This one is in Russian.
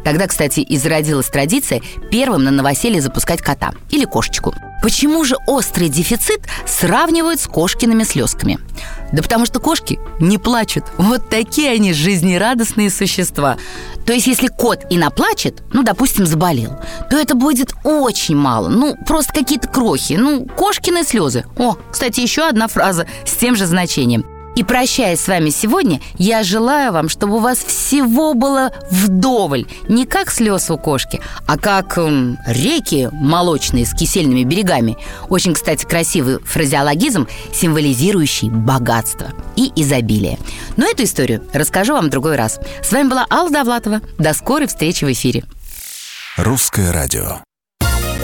Тогда, кстати, и зародилась традиция первым на новоселье запускать кота или кошечку. Почему же острый дефицит сравнивают с кошкиными слезками? Да потому что кошки не плачут. Вот такие они жизнерадостные существа. То есть если кот и наплачет, допустим, заболел, то это будет очень мало. Просто какие-то крохи. Кошкины слезы. О, кстати, еще одна фраза с тем же значением. И прощаясь с вами сегодня, я желаю вам, чтобы у вас всего было вдоволь. Не как слез у кошки, а как реки молочные с кисельными берегами. Очень, кстати, красивый фразеологизм, символизирующий богатство и изобилие. Но эту историю расскажу вам в другой раз. С вами была Алла Довлатова. До скорой встречи в эфире. Русское радио.